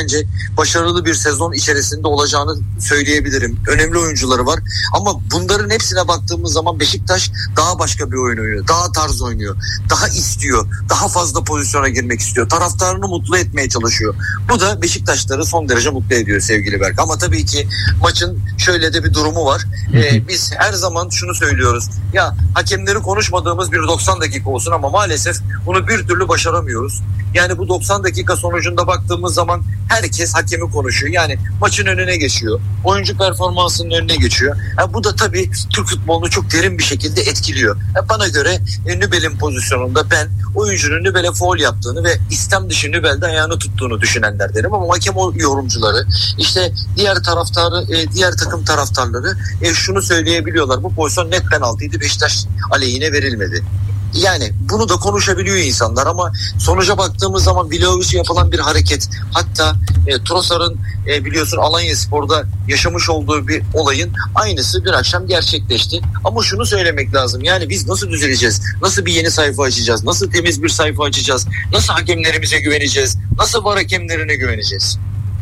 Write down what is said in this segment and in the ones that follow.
bence başarılı bir sezon içerisinde olacağını söyleyebilirim. Önemli oyuncuları var ama bunların hepsine baktığımız zaman Beşiktaş daha başka bir oyun oynuyor. Daha tarz oynuyor. Daha istiyor. Daha fazla pozisyona girmek istiyor. Taraftarını mutlu etmeye çalışıyor. Bu da Beşiktaşları son derece mutlu ediyor sevgili Berk. Ama tabii ki maçın şöyle de bir durumu var. Biz her zaman şunu söylüyoruz. Ya hakemleri konuşmadığımız bir 90 dakika olsun ama maalesef bunu bir türlü başaramıyoruz. Yani bu 90 dakika sonucunda baktığımız zaman herkes hakemi konuşuyor. Yani maçın önüne geçiyor. Oyuncu performansının önüne geçiyor. Bu da tabii Türk futbolunu çok derin bir şekilde etkiliyor. Bana göre Nübel'in pozisyonunda ben oyuncunun Nübel'e faul yaptığını ve istem dışı Nübel'de ayağını tuttuğunu düşünenlerdenim ama hakem yorumcuları işte diğer takım taraftarları şunu söyleyebiliyorlar. Bu pozisyon net penaltıydı. Beşiktaş aleyhine verilmedi. Yani bunu da konuşabiliyor insanlar ama sonuca baktığımız zaman Vlahovic'e yapılan bir hareket, hatta Trossard'ın biliyorsun Alanyaspor'da yaşamış olduğu bir olayın aynısı bir akşam gerçekleşti. Ama şunu söylemek lazım, yani biz nasıl düzeleceğiz? Nasıl bir yeni sayfa açacağız? Nasıl temiz bir sayfa açacağız? Nasıl hakemlerimize güveneceğiz? Nasıl VAR hakemlerine güveneceğiz?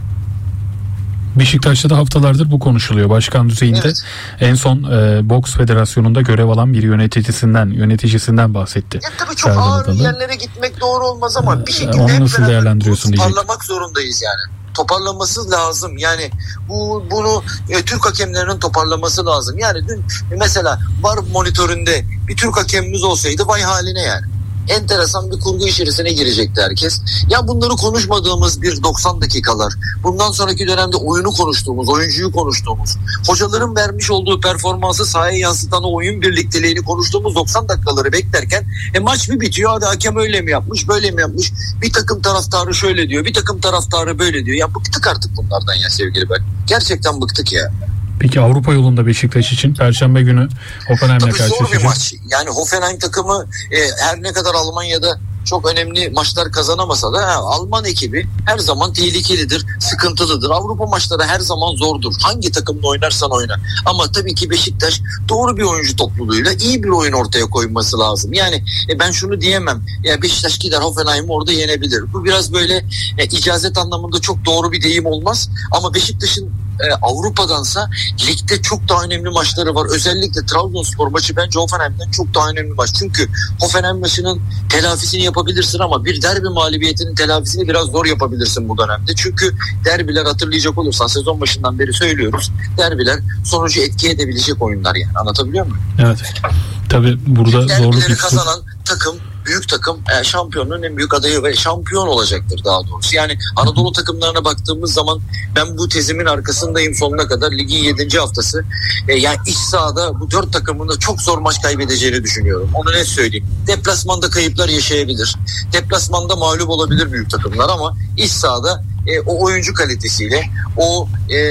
Beşiktaş'ta da haftalardır bu konuşuluyor. Başkan düzeyinde evet. En son Boks Federasyonu'nda görev alan bir yöneticisinden bahsetti. Ya tabii çok ağır yerlere gitmek doğru olmaz ama bir şekilde onu nasıl değerlendiriyorsun diyecek. Toparlamak zorundayız yani. Toparlaması lazım. Yani bunu Türk hakemlerinin toparlaması lazım. Yani dün mesela VAR monitöründe bir Türk hakemimiz olsaydı vay haline yani. Enteresan bir kurgu içerisine girecekti herkes. Ya bunları konuşmadığımız bir 90 dakikalar, bundan sonraki dönemde oyunu konuştuğumuz, oyuncuyu konuştuğumuz, hocaların vermiş olduğu performansı sahaya yansıtan o oyun birlikteliğini konuştuğumuz 90 dakikaları beklerken maç bir bitiyor. Hadi hakem öyle mi yapmış, böyle mi yapmış? Bir takım taraftarı şöyle diyor, bir takım taraftarı böyle diyor. Ya bıktık artık bunlardan ya sevgili Berk. Gerçekten bıktık ya. Peki Avrupa yolunda Beşiktaş için Perşembe günü Hoffenheim'le karşılaşacak. Tabii zor bir maç. Yani Hoffenheim takımı her ne kadar Almanya'da çok önemli maçlar kazanamasa da Alman ekibi her zaman tehlikelidir, sıkıntılıdır. Avrupa maçları her zaman zordur. Hangi takımla oynarsan oyna. Ama tabii ki Beşiktaş doğru bir oyuncu topluluğuyla iyi bir oyun ortaya koyması lazım. Yani ben şunu diyemem. Ya Beşiktaş gider Hoffenheim'i orada yenebilir. Bu biraz böyle icazet anlamında çok doğru bir deyim olmaz. Ama Beşiktaş'ın Avrupa'dansa ligde çok daha önemli maçları var. Özellikle Trabzonspor maçı bence Hoffenheim'den çok daha önemli maç. Çünkü Hoffenheim maçının telafisini yapabilirsin ama bir derbi mağlubiyetinin telafisini biraz zor yapabilirsin bu dönemde. Çünkü derbiler, hatırlayacak olursan sezon başından beri söylüyoruz. Derbiler sonucu etki edebilecek oyunlar yani. Anlatabiliyor muyum? Evet. Tabii burada zorlu derbileri kazanan takım, büyük takım şampiyonluğun en büyük adayı ve şampiyon olacaktır daha doğrusu. Yani Anadolu takımlarına baktığımız zaman ben bu tezimin arkasındayım sonuna kadar. Ligin 7. haftası. Yani iç sahada bu 4 takımın da çok zor maç kaybedeceğini düşünüyorum. Onu ne söyleyeyim. Deplasmanda kayıplar yaşayabilir. Deplasmanda mağlup olabilir büyük takımlar ama iç sahada o oyuncu kalitesiyle o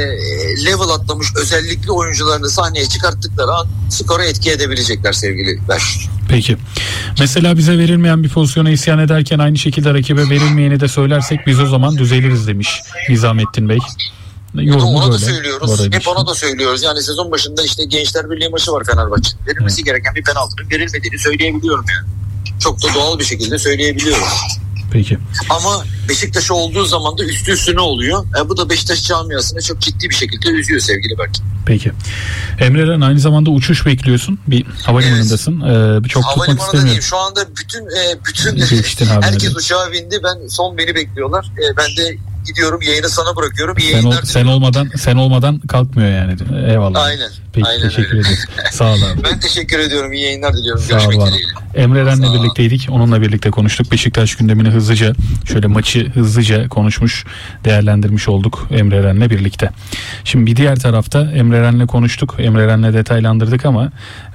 level atlamış özellikli oyuncularını sahneye çıkarttıkları an skora etki edebilecekler sevgili Berk. Peki. Mesela bize verilmeyen bir pozisyona isyan ederken aynı şekilde rakibe verilmeyeni de söylersek biz o zaman düzeliriz demiş Nizamettin Bey. Ona da söylüyoruz. Hep ona da söylüyoruz. Yani sezon başında işte Gençler Birliği maçı var Fenerbahçe. Verilmesi gereken bir penaltının verilmediğini söyleyebiliyorum yani. Çok da doğal bir şekilde söyleyebiliyorum. Peki. Ama Beşiktaş olduğu zaman da üstü üstüne oluyor. Bu da Beşiktaş camiasını çok ciddi bir şekilde üzüyor sevgili Berk. Peki. Emre Eren, aynı zamanda uçuş bekliyorsun. Bir havalimanındasın. Çok tutmak istemiyorum. Şu anda bütün herkes uçağa bindi. Beni bekliyorlar. Ben de gidiyorum, yayını sana bırakıyorum. Sen olmadan kalkmıyor yani. Eyvallah. Aynen. Peki, aynen teşekkür ederim. Sağ ol abi. Ben teşekkür ediyorum. İyi yayınlar diliyorum. Sağ Görüşmek dileğiyle. Emre Eren'le birlikteydik. Onunla birlikte konuştuk. Beşiktaş gündemini hızlıca, şöyle maçı hızlıca konuşmuş, değerlendirmiş olduk Emre Eren'le birlikte. Şimdi bir diğer tarafta Emre Eren'le konuştuk. Emre Eren'le detaylandırdık ama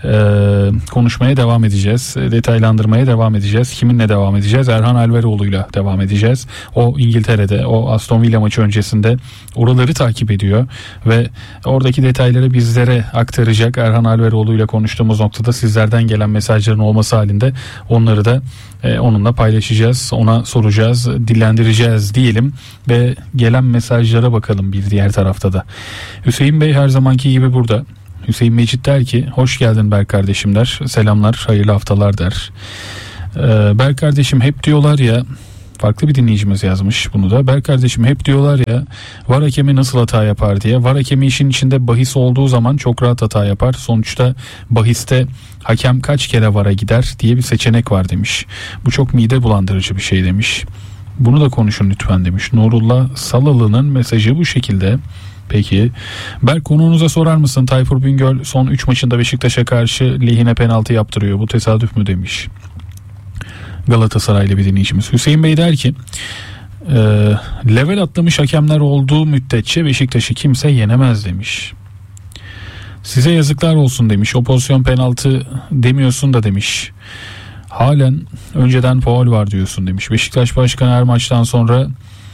konuşmaya devam edeceğiz. Detaylandırmaya devam edeceğiz. Kiminle devam edeceğiz? Erhan Alveroğlu'yla devam edeceğiz. O İngiltere'de, o Aston Villa maçı öncesinde oraları takip ediyor ve oradaki detayları bizlere aktaracak. Erhan Alveroğlu'yla konuştuğumuz noktada sizlerden gelen mesajların olması halinde onları da onunla paylaşacağız, ona soracağız, dillendireceğiz diyelim ve gelen mesajlara bakalım bir diğer tarafta da. Hüseyin Bey her zamanki gibi burada. Hüseyin Mecit der ki hoş geldin Berk kardeşim der. Selamlar, hayırlı haftalar der. Berk kardeşim hep diyorlar ya Farklı bir dinleyicimiz yazmış bunu da. Berk kardeşim, hep diyorlar ya VAR hakemi nasıl hata yapar diye. VAR hakemi işin içinde bahis olduğu zaman çok rahat hata yapar. Sonuçta bahiste hakem kaç kere VAR'a gider diye bir seçenek var demiş. Bu çok mide bulandırıcı bir şey demiş. Bunu da konuşun lütfen demiş. Nurullah Salalı'nın mesajı bu şekilde. Peki. Berk, konuğunuza sorar mısın? Tayfur Bingöl son 3 maçında Beşiktaş'a karşı lehine penaltı yaptırıyor. Bu tesadüf mü demiş. Galatasaraylı bir dinleyicimiz. Hüseyin Bey der ki level atlamış hakemler olduğu müddetçe Beşiktaş'ı kimse yenemez demiş. Size yazıklar olsun demiş. O pozisyon penaltı demiyorsun da demiş. Halen önceden faul var diyorsun demiş. Beşiktaş Başkanı her maçtan sonra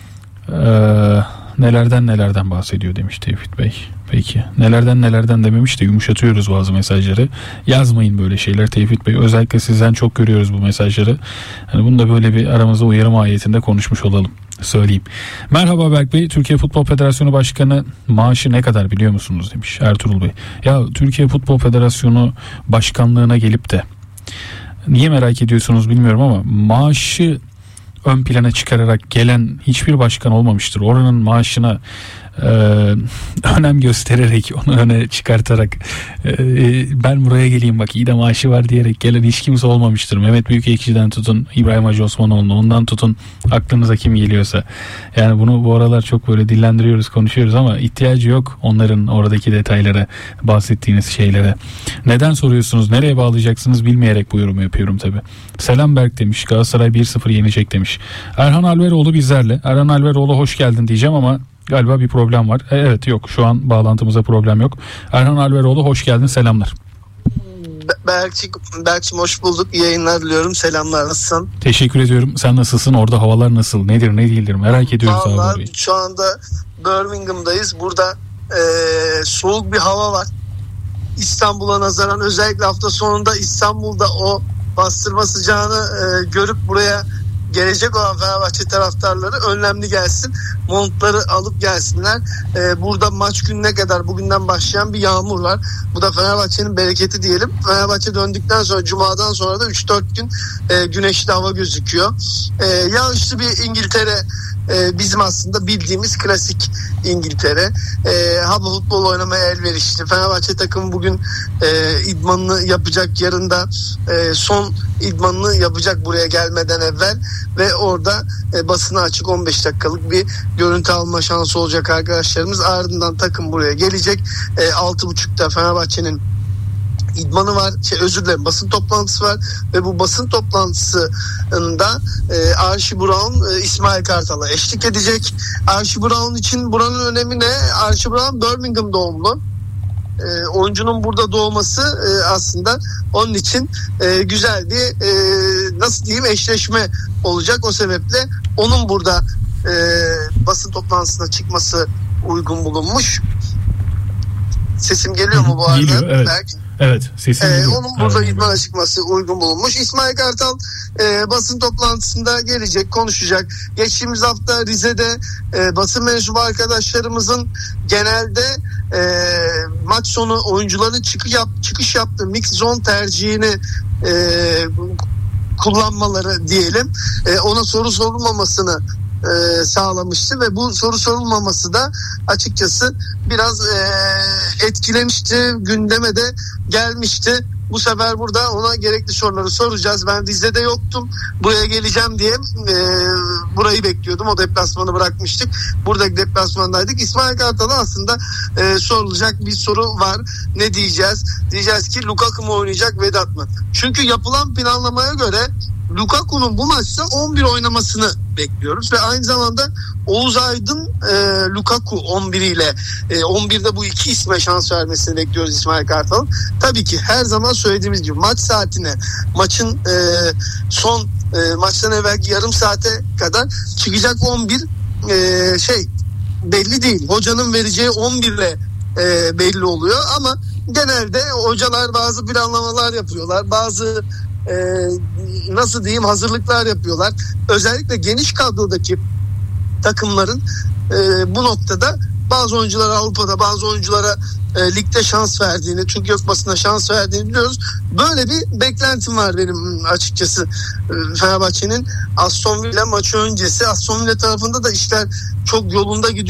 nelerden bahsediyor demiş Tevfik Bey. Peki. Nelerden dememiş de yumuşatıyoruz bazı mesajları. Yazmayın böyle şeyler Tevfik Bey. Özellikle sizden çok görüyoruz bu mesajları. Yani bunu da böyle bir aramızda uyarı mahiyetinde konuşmuş olalım. Söyleyeyim. Merhaba Berk Bey. Türkiye Futbol Federasyonu Başkanı maaşı ne kadar biliyor musunuz demiş Ertuğrul Bey. Ya Türkiye Futbol Federasyonu Başkanlığına gelip de niye merak ediyorsunuz bilmiyorum ama maaşı ön plana çıkararak gelen hiçbir başkan olmamıştır. Oranın maaşına önem göstererek, onu öne çıkartarak ben buraya geleyim bak iyi de maaşı var diyerek gelen hiç kimse olmamıştır. Mehmet Büyükekşi'den tutun İbrahim Hacı Osmanoğlu'na, ondan tutun aklınıza kim geliyorsa. Yani bunu bu aralar çok böyle dillendiriyoruz, konuşuyoruz ama ihtiyacı yok onların oradaki detaylara, bahsettiğiniz şeylere. Neden soruyorsunuz, nereye bağlayacaksınız bilmeyerek bu yorumu yapıyorum tabi. Selam Berk demiş, Galatasaray 1-0 yenecek demiş. Erhan Alveroğlu bizlerle. Erhan Alveroğlu hoş geldin diyeceğim ama galiba bir problem var. Evet, yok, şu an bağlantımıza problem yok. Erhan Alveroğlu hoş geldin, selamlar. Berk'cim hoş bulduk. İyi yayınlar diliyorum. Selamlar, nasılsın? Teşekkür ediyorum. Sen nasılsın? Orada havalar nasıl? Nedir ne değildir merak ediyoruz. Vallahi şu anda Birmingham'dayız. Burada soğuk bir hava var. İstanbul'a nazaran özellikle hafta sonunda İstanbul'da o bastırma sıcağını görüp buraya gelecek olan Fenerbahçe taraftarları önlemli gelsin. Montları alıp gelsinler. Burada maç gününe kadar bugünden başlayan bir yağmur var. Bu da Fenerbahçe'nin bereketi diyelim. Fenerbahçe döndükten sonra Cuma'dan sonra da 3-4 gün güneşli hava gözüküyor. Yağışlı bir İngiltere, bizim aslında bildiğimiz klasik İngiltere. Hava futbol oynamaya elverişli. Fenerbahçe takımı bugün idmanını yapacak. Yarın da son idmanını yapacak buraya gelmeden evvel ve orada basına açık 15 dakikalık bir görüntü alma şansı olacak arkadaşlarımız. Ardından takım buraya gelecek. 6.30'da Fenerbahçe'nin idmanı var. Basın toplantısı var ve bu basın toplantısında Archie Brown İsmail Kartal'a eşlik edecek. Archie Brown için buranın önemi ne? Archie Brown Birmingham doğumlu. Oyuncunun burada doğması aslında onun için güzel bir nasıl diyeyim eşleşme olacak. O sebeple onun burada basın toplantısına çıkması uygun bulunmuş. Sesim geliyor mu bu arada? Geliyor, evet. Evet, sesim geliyor. Onun burada idmana çıkması uygun bulunmuş. İsmail Kartal basın toplantısında gelecek, konuşacak. Geçtiğimiz hafta Rize'de basın mensubu arkadaşlarımızın genelde maç sonu oyuncuların çıkış yaptığı mix zone tercihini kullanmaları diyelim. Ona soru sorulmamasını sağlamıştı ve bu soru sorulmaması da açıkçası biraz etkilemişti, gündeme de gelmişti. Bu sefer burada ona gerekli soruları soracağız. Ben Rize'de yoktum. Buraya geleceğim diye burayı bekliyordum. O deplasmanı bırakmıştık. Buradaki deplasmandaydık. İsmail Kartal'a aslında sorulacak bir soru var. Ne diyeceğiz? Diyeceğiz ki Lukaku mu oynayacak, Vedat mı? Çünkü yapılan planlamaya göre Lukaku'nun bu maçta 11 oynamasını bekliyoruz ve aynı zamanda Oğuz Aydın Lukaku 11 ile 11'de bu iki isme şans vermesini bekliyoruz İsmail Kartal'ın. Tabii ki her zaman söylediğimiz gibi maç saatine, maçın son maçtan evvelki yarım saate kadar çıkacak 11 belli değil. Hocanın vereceği 11 ile belli oluyor ama genelde hocalar bazı planlamalar yapıyorlar. Bazı nasıl diyeyim hazırlıklar yapıyorlar. Özellikle geniş kadrodaki takımların bu noktada bazı oyunculara Avrupa'da, bazı oyunculara ligde şans verdiğini, Türkiye Kupası'nda şans verdiğini biliyoruz. Böyle bir beklentim var benim açıkçası Fenerbahçe'nin Aston Villa maçı öncesi. Aston Villa tarafında da işler çok yolunda gidiyor.